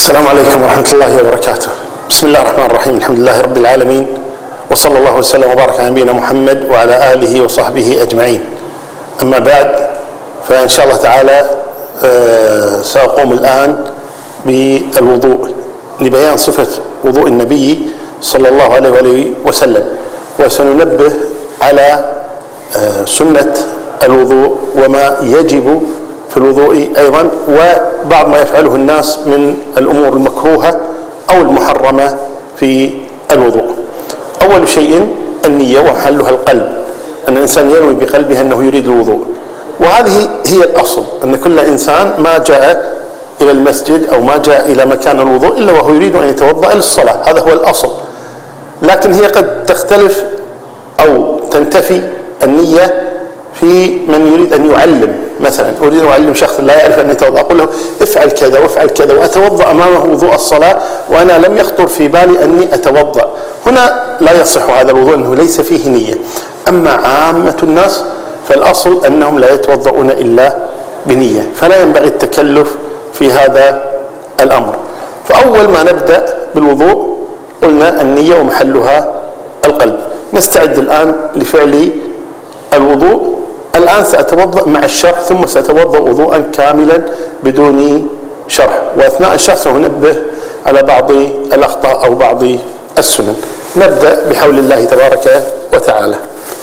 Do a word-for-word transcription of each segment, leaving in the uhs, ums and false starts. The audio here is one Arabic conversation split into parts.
السلام عليكم ورحمة الله وبركاته. بسم الله الرحمن الرحيم. الحمد لله رب العالمين، وصلى الله وسلم وبارك على نبينا محمد وعلى آله وصحبه أجمعين. أما بعد، فإن شاء الله تعالى سأقوم الآن بالوضوء لبيان صفة وضوء النبي صلى الله عليه وآله وسلم، وسننبه على سنة الوضوء وما يجب في الوضوء أيضا، وبعض ما يفعله الناس من الأمور المكروهة أو المحرمة في الوضوء. أول شيء النية، ومحلها القلب، أن الإنسان ينوي بقلبه أنه يريد الوضوء، وهذه هي الأصل، أن كل إنسان ما جاء إلى المسجد أو ما جاء إلى مكان الوضوء إلا وهو يريد أن يتوضأ للصلاة، هذا هو الأصل. لكن هي قد تختلف أو تنتفي النية في من يريد أن يعلم. مثلا أريد أن أعلم شخص لا يعرف أن يتوضأ، أقول له افعل كذا وافعل كذا، وأتوضأ أمامه وضوء الصلاة وأنا لم يخطر في بالي أني أتوضأ. هنا لا يصح هذا الوضوء، أنه ليس فيه نية. أما عامة الناس فالأصل أنهم لا يتوضؤون إلا بنية، فلا ينبغي التكلف في هذا الأمر. فأول ما نبدأ بالوضوء قلنا النية ومحلها القلب. نستعد الآن لفعل الوضوء. الآن سأتوضأ مع الشرح، ثم سأتوضأ وضوءا كاملا بدون شرح، وأثناء الشرح سأنبه على بعض الأخطاء أو بعض السنن. نبدأ بحول الله تبارك وتعالى.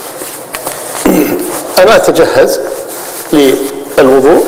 أنا أتجهز للوضوء.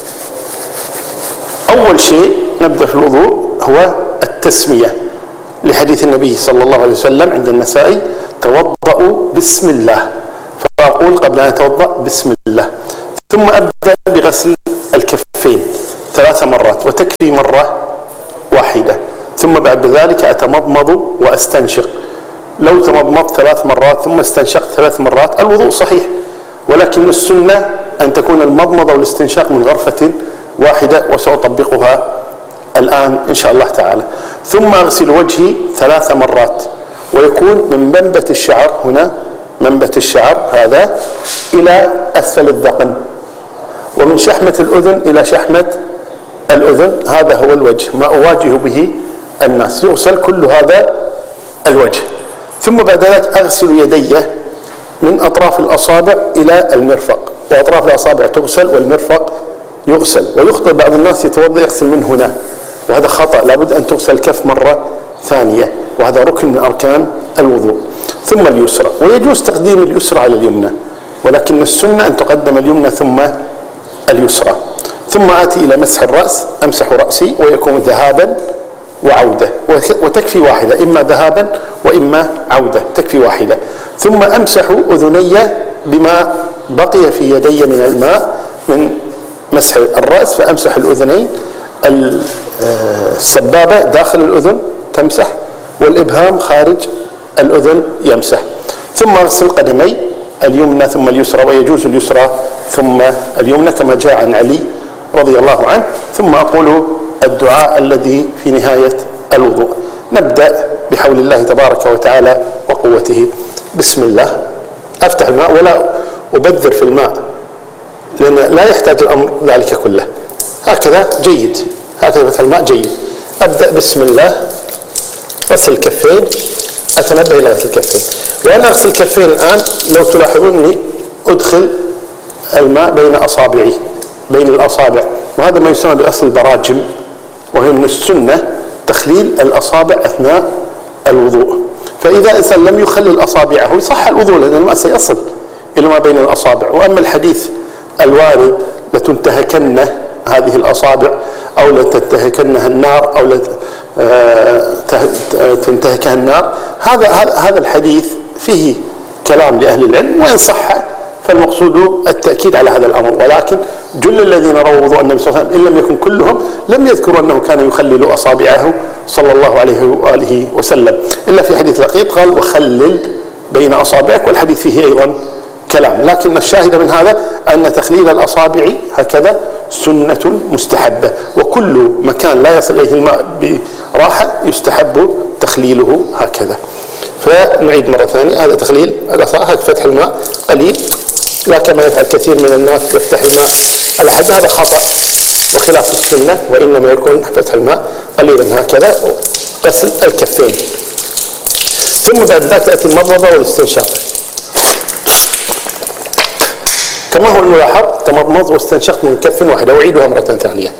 أول شيء نبدأ في الوضوء هو التسمية، لحديث النبي صلى الله عليه وسلم عند النسائي: توضأوا بسم الله. فأقول قبل أن أتوضأ بسم الله، ثم أبدأ بغسل الكفين ثلاث مرات، وتكفي مرة واحدة. ثم بعد ذلك أتمضمض وأستنشق. لو تمضمضت ثلاث مرات ثم استنشقت ثلاث مرات الوضوء صحيح، ولكن السنة أن تكون المضمضة والاستنشاق من غرفة واحدة، وسأطبقها الآن إن شاء الله تعالى. ثم أغسل وجهي ثلاث مرات، ويكون من منبت الشعر، هنا منبت الشعر هذا، إلى أسفل الذقن، ومن شحمة الأذن إلى شحمة الأذن. هذا هو الوجه، ما أواجه به الناس، يغسل كل هذا الوجه. ثم بعد ذلك أغسل يدي من أطراف الأصابع إلى المرفق، وأطراف الأصابع تغسل والمرفق يغسل. ويخطئ بعض الناس يتوضأ يغسل من هنا، وهذا خطأ، لابد أن تغسل الكف مرة ثانية، وهذا ركن من أركان الوضوء. ثم اليسرى، ويجوز تقديم اليسرى على اليمنى، ولكن السنة أن تقدم اليمنى ثم اليسرى. ثم آتي إلى مسح الرأس، أمسح رأسي، ويكون ذهابا وعودة، وتكفي واحدة، إما ذهابا وإما عودة، تكفي واحدة. ثم أمسح أذني بما بقي في يدي من الماء من مسح الرأس، فأمسح الأذنين، السبابة داخل الأذن تمسح، والإبهام خارج الأذن يمسح. ثم أغسل قدمي، اليمنى ثم اليسرى، ويجوز اليسرى ثم اليمنى كما جاء عن علي رضي الله عنه. ثم أقول الدعاء الذي في نهاية الوضوء. نبدأ بحول الله تبارك وتعالى وقوته. بسم الله. أفتح الماء ولا أبذر في الماء، لأن لا يحتاج الأمر ذلك كله. هكذا جيد، هكذا فتح الماء جيد. أبدأ بسم الله. غسل الكفين، أتنبه إلى غسل الكفين. وأنا أغسل الكفين الآن لو تلاحظوني أدخل الماء بين أصابعي، بين الأصابع، وهذا ما يسمى بأصل البراجم، وهي من السنة تخليل الأصابع أثناء الوضوء. فإذا إنسان لم يخلل أصابعه صح الوضوء، لأن الماء سيصل إلى ما بين الأصابع. وأما الحديث الوارد لتنتهكن هذه الأصابع، أو لتنتهكنها النار، أو تنتهكها النار، هذا هذا الحديث فيه كلام لأهل العلم، وإن صح فالمقصود التأكيد على هذا الأمر. ولكن جل الذين رووا وضوء النبي صلى الله عليه وسلم إن لم يكن كلهم لم يذكروا أنه كان يخلل أصابعه صلى الله عليه وآله وسلم، إلا في حديث لقيط قال: وخلل بين أصابعك، والحديث فيه أيضا كلام. لكن الشاهد من هذا أن تخليل الأصابع هكذا سنة مستحبة، وكل مكان لا يصل إليه الماء براحة يستحب تخليله هكذا. فنعيد مرة ثانية، هذا تخليل الأصابع، فتح الماء قليل، لا كما يفعل كثير من الناس يفتح الماء على حد، هذا خطأ. وخلاف السنة وإنما يكون فتح الماء قليلا هكذا، غسل الكفين. ثم بعد ذلك تأتي المضمضة والاستنشاق كما هو الملاحظ، تمضمض واستنشقت من كف واحدة. أعيدها مرة ثانية.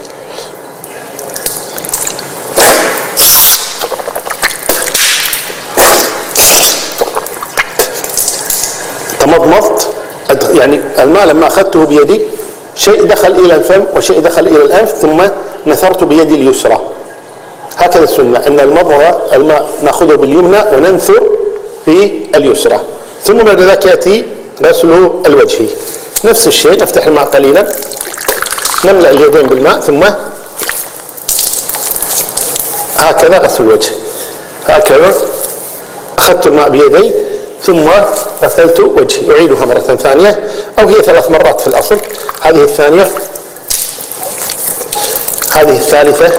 تمضمضت، يعني الماء لما أخذته بيدي شيء دخل إلى الفم وشيء دخل إلى الأنف، ثم نثرت بيدي اليسرى. هكذا السنة، أن المضمضة الماء نأخذه باليمنى وننثر في اليسرى. ثم بعد ذلك يأتي غسل الوجه، نفس الشيء، نفتح الماء قليلا، نملأ اليدين بالماء، ثم هكذا غسل الوجه. هكذا أخذت الماء بيدي ثم غسلت وجهي. أعيدها مرة ثانية، أو هي ثلاث مرات في الأصل. هذه الثانية، هذه الثالثة،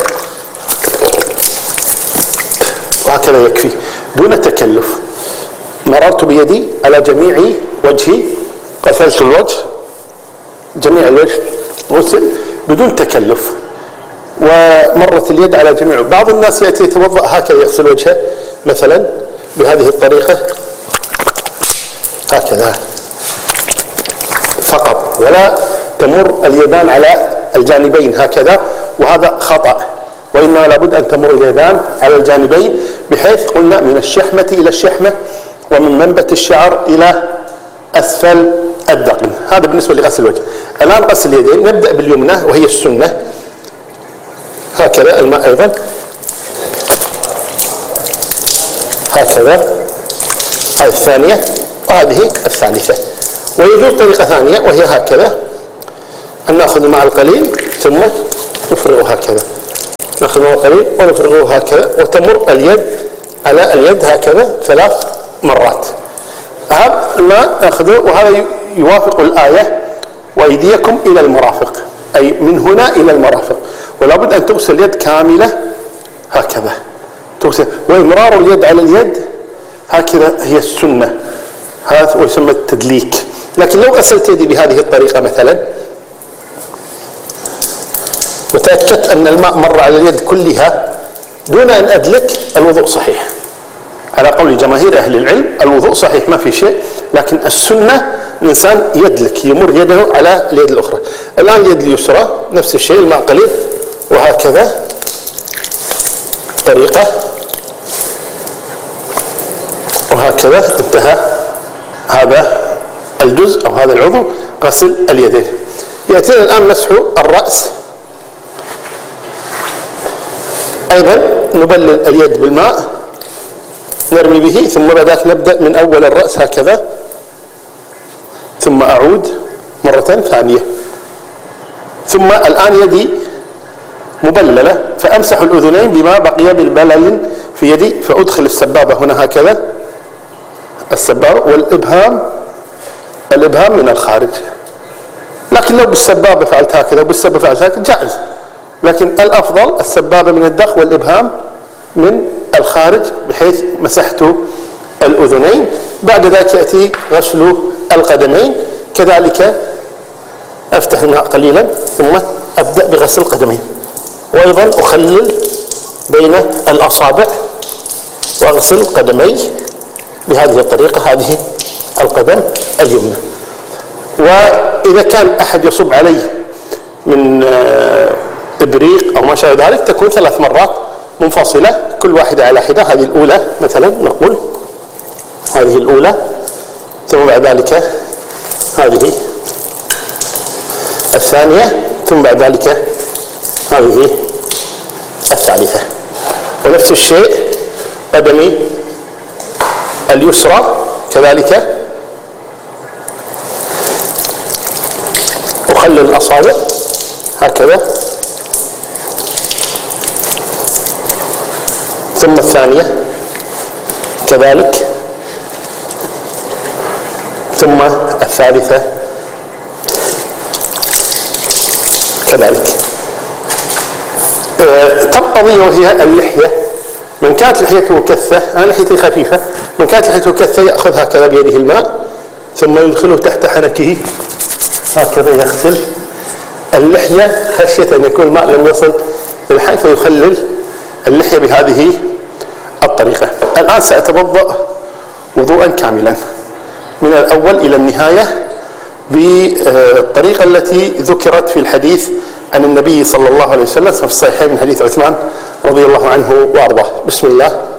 وهكذا يكفي دون تكلف. مررت بيدي على جميع وجهي، غسلت الوجه، جميع الوجه غسل بدون تكلف، ومرت اليد على جميع. بعض الناس يأتي يتوضأ هكذا، يغسل وجهه مثلا بهذه الطريقة هكذا فقط، ولا تمر اليدان على الجانبين هكذا، وهذا خطأ. وإنما لابد أن تمر اليدان على الجانبين، بحيث قلنا من الشحمة إلى الشحمة، ومن منبت الشعر إلى أسفل الذقن. هذا بالنسبة لغسل الوجه. الآن غسل اليدين، نبدأ باليمنى وهي السنة. هكذا الماء أيضا هكذا، هذه الثانية وهذه الثالثة. ويجوز طريقة ثانية وهي هكذا، أن نأخذ الماء القليل ثم نفرغه هكذا، نأخذ الماء القليل ونفرغه هكذا، وتمر اليد على اليد هكذا ثلاث مرات. هذا الماء نأخذه، وهذا يوافق الآية وأيديكم إلى المرافق، أي من هنا إلى المرافق. ولا بد أن تغسل اليد كاملة هكذا، تغسل، وإمرار اليد على اليد هكذا هي السنة، هذا ويسمى التدليك. لكن لو غسلت يدي بهذه الطريقة مثلا، وتأكدت أن الماء مر على اليد كلها دون أن أدلك، الوضوء صحيح على قول جماهير أهل العلم. الوضوء صحيح ما في شيء، لكن السنة الإنسان يدلك، يمر يده على اليد الأخرى. الآن اليد اليسرى نفس الشيء، الماء قليل وهكذا طريقة، وهكذا انتهى هذا الجزء أو هذا العضو، غسل اليدين. يأتينا الآن مسح الرأس. أيضا نبلل اليد بالماء، نرمي به، ثم بعد ذلك نبدأ من أول الرأس هكذا، ثم أعود مرة ثانية. ثم الآن يدي مبللة، فأمسح الأذنين بما بقي بالبلل في يدي، فأدخل السبابة هنا هكذا، السبابة والإبهام، الإبهام من الخارج. لكن لو بالسبابة فعلت هكذا وبالسبابة فعلت هكذا جائز، لكن الأفضل السبابة من الداخل والإبهام من الخارج، بحيث مسحت الأذنين. بعد ذلك يأتي غسل القدمين، كذلك أفتح الماء قليلا ثم أبدأ بغسل القدمين، وأيضا أخلل بين الأصابع وأغسل قدمي بهذه الطريقة، هذه القدم اليمنى. وإذا كان أحد يصب علي من إبريق أو ما شابه ذلك، تكون ثلاث مرات منفصلة، كل واحدة على حدة. هذه الأولى مثلا نقول، هذه الأولى، ثم بعد ذلك هذه الثانية، ثم بعد ذلك هذه الثالثة. ونفس الشيء قدمي اليسرى كذلك، أخلل الأصابع هكذا، ثم الثانية كذلك، ثم الثالثة كذلك. تبقى قضية وهي اللحية. من كانت لحيته كثة، أنا لحيتي خفيفة، من كانت لحيته كثة يأخذ هكذا بيده الماء ثم يدخله تحت حنكه هكذا، يغسل اللحية خشية أن يكون الماء لم يصل للحي فيخلل اللحية بهذه الطريقة. الآن سأتوضأ وضوءا كاملا من الأول إلى النهاية بالطريقة التي ذكرت في الحديث عن النبي صلى الله عليه وسلم في الصحيحين من حديث عثمان رضي الله عنه وأرضاه. بسم الله.